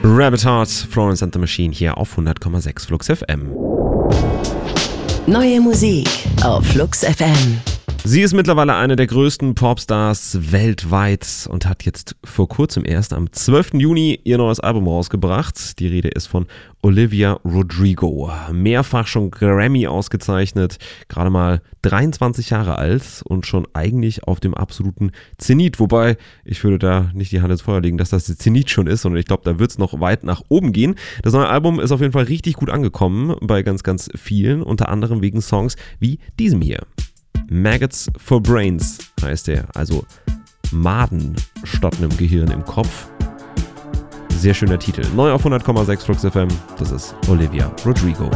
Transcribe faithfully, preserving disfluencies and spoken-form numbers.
Rabbit Heart, Florence and the Machine hier auf hundert Komma sechs Flux F M. Neue Musik auf Flux F M. Sie ist mittlerweile eine der größten Popstars weltweit und hat jetzt vor kurzem erst am zwölften Juni ihr neues Album rausgebracht. Die Rede ist von Olivia Rodrigo. Mehrfach schon Grammy ausgezeichnet, gerade mal dreiundzwanzig Jahre alt und schon eigentlich auf dem absoluten Zenit. Wobei, ich würde da nicht die Hand ins Feuer legen, dass das der Zenit schon ist, sondern ich glaube, da wird es noch weit nach oben gehen. Das neue Album ist auf jeden Fall richtig gut angekommen bei ganz, ganz vielen, unter anderem wegen Songs wie diesem hier. Maggots for Brains heißt er, also Maden statt einem Gehirn im Kopf. Sehr schöner Titel. Neu auf hundert Komma sechs Flux F M, das ist Olivia Rodrigo.